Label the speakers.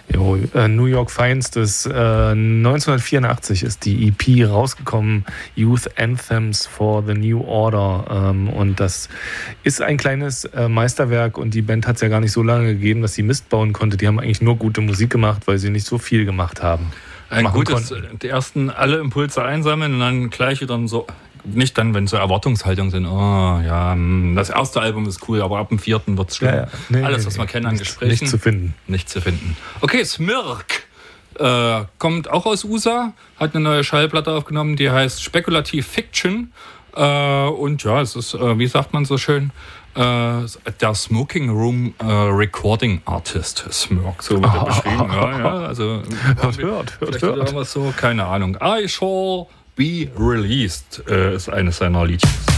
Speaker 1: Jo, New York Finest 1984 ist die EP rausgekommen, Youth Anthems for the New Order. Und das ist ein kleines Meisterwerk und die Band hat es ja gar nicht so lange gegeben, dass sie Mist bauen konnte. Die haben eigentlich nur gute Musik gemacht, weil sie nicht so viel gemacht haben.
Speaker 2: Ein gutes, die ersten alle Impulse einsammeln und dann gleich wieder so, nicht dann, wenn so Erwartungshaltungen sind, oh ja, das erste Album ist cool, aber ab dem 4. wird es schlimm.
Speaker 1: Ja. Nee,
Speaker 2: alles, was man kennt an Gesprächen.
Speaker 1: Nicht zu finden.
Speaker 2: Okay, Smirk kommt auch aus USA, hat eine neue Schallplatte aufgenommen, die heißt Speculative Fiction. Und ja, es ist, wie sagt man so schön, der Smoking Room Recording Artist Smirk, so wird er beschrieben. Ja, also hört. So, keine Ahnung. I Shall Be Released ist eines seiner Liedchen.